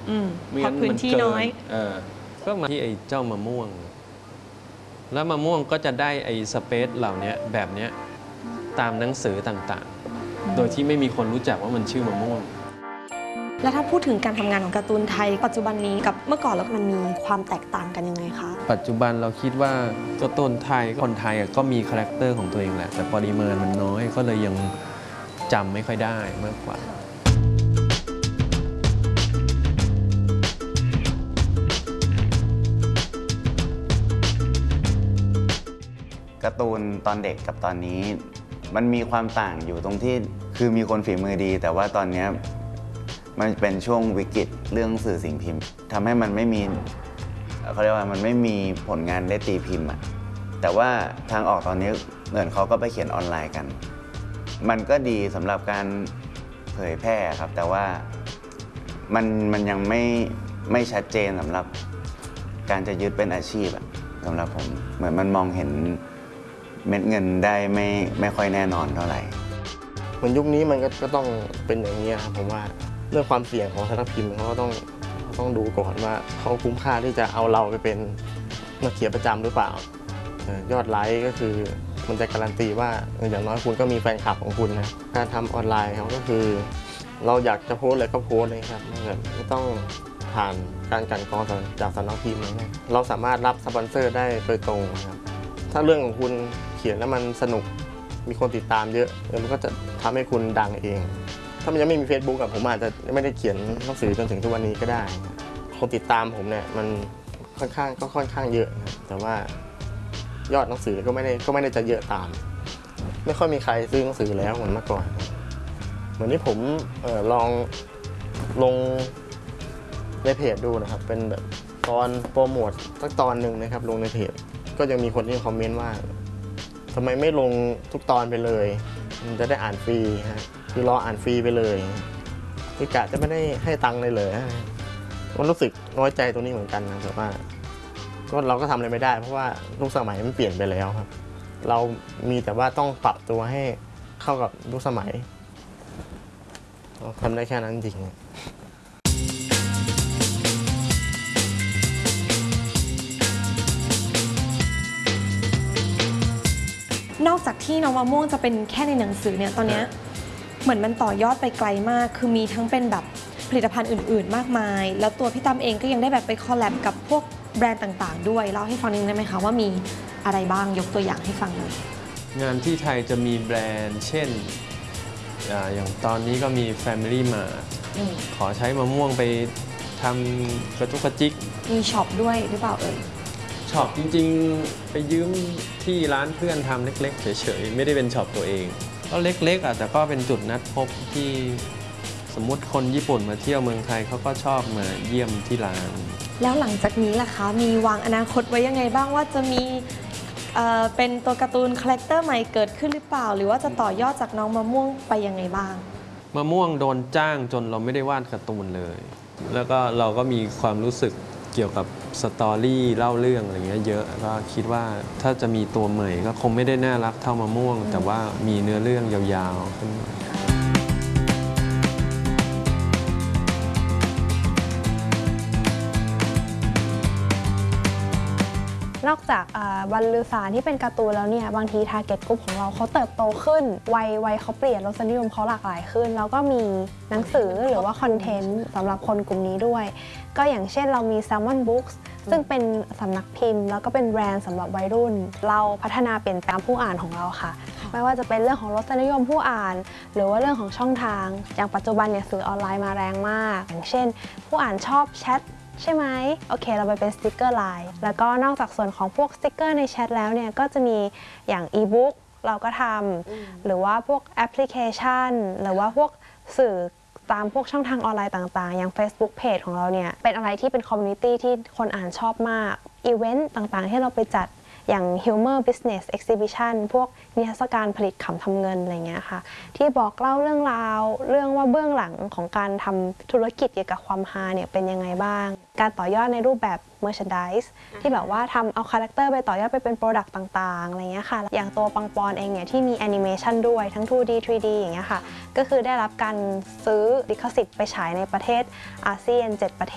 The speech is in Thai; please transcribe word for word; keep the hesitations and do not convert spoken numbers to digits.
เพราะพื้นที่น้อยเออก็มาที่ไอ้เจ้ามะม่วงแล้วมะม่วงก็จะได้ไอ้สเปซเหล่านี้แบบนี้ตามหนังสือต่างๆโดยที่ไม่มีคนรู้จักว่ามันชื่อมะม่วงแล้วถ้าพูดถึงการทำงานของการ์ตูนไทยปัจจุบันนี้กับเมื่อก่อนแล้วมันมีความแตกต่างกันยังไงคะปัจจุบันเราคิดว่าการ์ตูนไทยคนไทยก็มีคาแรคเตอร์ของตัวเองแหละแต่ปริมาณมันน้อยก็เลยยังจำไม่ค่อยได้มากกว่าการ์ตูนตอนเด็กกับตอนนี้มันมีความต่างอยู่ตรงที่คือมีคนฝีมือดีแต่ว่าตอนนี้มันเป็นช่วงวิกฤตเรื่องสื่อสิ่งพิมพ์ทำให้มันไม่มีเขาเรียกว่ามันไม่มีผลงานได้ตีพิมพ์อะแต่ว่าทางออกตอนนี้เหมือนเขาก็ไปเขียนออนไลน์กันมันก็ดีสำหรับการเผยแพร่ครับแต่ว่ามันมันยังไม่ไม่ชัดเจนสำหรับการจะยึดเป็นอาชีพอะสำหรับผมเหมือนมันมองเห็นเม็ดเงินได้ไม่ไม่ค่อยแน่นอนเท่าไหร่เหมือนยุคนี้มันก็ต้องเป็นอย่างนี้ครับผมว่าเรื่องความเสี่ยงของสำนักพิมพ์เขาก็ต้องต้องดูก่อนว่าเขาคุ้มค่าที่จะเอาเราไปเป็นนักเขียนประจำหรือเปล่ายอดไลค์ก็คือมันจะการันตีว่าอย่างน้อยคุณก็มีแฟนคลับของคุณนะการทำออนไลน์เขาก็คือเราอยากจะโพสอะไรก็โพสเลยครับไม่ต้องผ่านการกลั่นกรองจากสำนักพิมพ์นะเราสามารถรับสปอนเซอร์ได้โดยตรงนะครับถ้าเรื่องของคุณเขียนแล้วมันสนุกมีคนติดตามเยอะมันก็จะทำให้คุณดังเองถ้ามันยังไม่มี Facebook อะผมอาจจะไม่ได้เขียนหนังสือจนถึงทุกวันนี้ก็ได้คนติดตามผมเนี่ยมันค่อนข้างก็ค่อนข้างเยอะครับแต่ว่ายอดหนังสือก็ไม่ได้ก็ไม่ได้จะเยอะตามไม่ค่อยมีใครซื้อหนังสือแล้วเหมือนเมื่อก่อนเหมือนที่ผมเออลองลงในเพจดูนะครับเป็นแบบตอนโปรโมทสักตอนหนึ่งนะครับลงในเพจก็ยังมีคนที่คอมเมนต์ว่าทำไมไม่ลงทุกตอนไปเลยมันจะได้อ่านฟรีฮะคือรออ่านฟรีไปเลยคือกะจะไม่ได้ให้ตังค์เลยเลยมันรู้สึกน้อยใจตรงนี้เหมือนกันนะแต่ว่าก็เราก็ทำอะไรไม่ได้เพราะว่ายุคสมัยมันเปลี่ยนไปแล้วครับเรามีแต่ว่าต้องปรับตัวให้เข้ากับยุคสมัยทำได้แค่นั้นจริงนอกจากที่น้องมะม่วงจะเป็นแค่ในหนังสือเนี่ยตอนนี้เหมือนมันต่อยอดไปไกลมากคือมีทั้งเป็นแบบผลิตภัณฑ์อื่นๆมากมายแล้วตัวพี่ตั้มเองก็ยังได้แบบไปคอลแลบกับพวกแบรนด์ต่างๆด้วยเล่าให้ฟังนิดนึงได้ไหมคะว่ามีอะไรบ้างยกตัวอย่างให้ฟังหน่อยงานที่ไทยจะมีแบรนด์เช่นอย่างตอนนี้ก็มี Family Mart ขอใช้มะม่วงไปทำกระจุกกระจิกมีช็อปด้วยหรือเปล่าเอ่ยช็อปจริงๆไปยืมที่ร้านเพื่อนทำเล็กๆเฉยๆไม่ได้เป็นช็อปตัวเองก็เล็กๆอ่ะแต่ก็เป็นจุดนัดพบที่สมมุติคนญี่ปุ่นมาเที่ยวเมืองไทยเขาก็ชอบมาเยี่ยมที่ร้านแล้วหลังจากนี้ล่ะคะมีวางอนาคตไว้ยังไงบ้างว่าจะมีเอ่อเป็นตัวการ์ตูนคาแรคเตอร์ใหม่เกิดขึ้นหรือเปล่าหรือว่าจะต่อยอดจากน้องมะม่วงไปยังไงบ้างมะม่วงโดนจ้างจนเราไม่ได้วาดการ์ตูนเลยแล้วก็เราก็มีความรู้สึกเกี่ยวกับสตอรี่เล่าเรื่องอะไรเงี้ยเยอะก็คิดว่าถ้าจะมีตัวใหม่ก็คงไม่ได้น่ารักเท่ามะม่วงแต่ว่ามีเนื้อเรื่องยาวๆขึ้นมานอกจากบรรลือสารที่เป็นการ์ตูนแล้วเนี่ยบางทีทาร์เก็ตกลุ่มของเราเขาเติบโตขึ้นวัยวัยเขาเปลี่ยนรสนิยมเขาหลากหลายขึ้นแล้วก็มีหนังสือหรือว่าคอนเทนต์สำหรับคนกลุ่มนี้ด้วยก็อย่างเช่นเรามี Salmon Books ซึ่งเป็นสำนักพิมพ์แล้วก็เป็นแบรนด์สำหรับวัยรุ่นเราพัฒนาเปลี่ยนแปลงผู้อ่านของเราค่ะไม่ว่าจะเป็นเรื่องของรสนิยมผู้อ่านหรือว่าเรื่องของช่องทางอย่างปัจจุบันเนี่ยสื่อออนไลน์มาแรงมากอย่างเช่นผู้อ่านชอบแชทใช่ไหมโอเคเราไปเป็นสติกเกอร์ไลน์แล้วก็นอกจากส่วนของพวกสติกเกอร์ในแชทแล้วเนี่ยก็จะมีอย่างอีบุ๊กเราก็ทำหรือว่าพวกแอปพลิเคชันหรือว่าพวกสื่อตามพวกช่องทางออนไลน์ต่างๆอย่าง Facebook Page ของเราเนี่ยเป็นอะไรที่เป็นคอมมูนิตี้ที่คนอ่านชอบมากอีเวนต์ต่างๆที่เราไปจัดอย่าง Humor Business Exhibition พวกนิทรรศการผลิตขำทำเงินอะไรเงี้ยค่ะที่บอกเล่าเรื่องราวเรื่องว่าเบื้องหลังของการทำธุรกิจเกี่ยวกับความฮาเนี่ยเป็นยังไงบ้างการต่อยอดในรูปแบบ Merchandise ที่แบบว่าทำเอาคาแรคเตอร์ไปต่อยอดไปเป็น Product ต่างๆอะไรเงี้ยค่ะอย่างตัวปังปอนเองเนี่ยที่มีแอนิเมชันด้วยทั้ง ทู ดี ทรี ดี อย่างเงี้ยค่ะก็คือได้รับการซื้อลิขสิทธิ์ไปฉายในประเทศอาเซียนเจ็ดประเทศ